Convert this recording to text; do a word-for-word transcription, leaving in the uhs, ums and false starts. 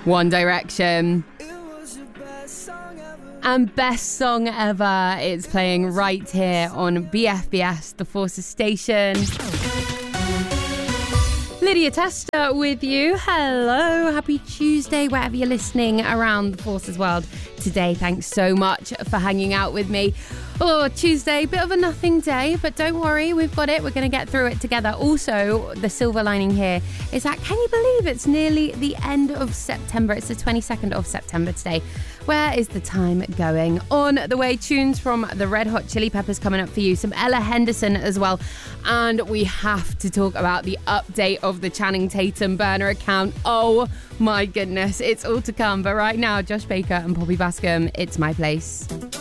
One Direction. And best song ever. It's playing right here on B F B S, the Forces station. Lydia Tester with you. Hello, happy Tuesday, wherever you're listening around the Forces world today. Thanks so much for hanging out with me. Oh, Tuesday, bit of a nothing day, but don't worry, we've got it. We're going to get through it together. Also, the silver lining here is that, can you believe it's nearly the end of September? It's the twenty-second of September today. Where is the time going? On the way, tunes from the Red Hot Chili Peppers coming up for you. Some Ella Henderson as well. And we have to talk about the update of the Channing Tatum burner account. Oh my goodness, it's all to come. But right now, Josh Baker and Poppy Bascom, It's My Place.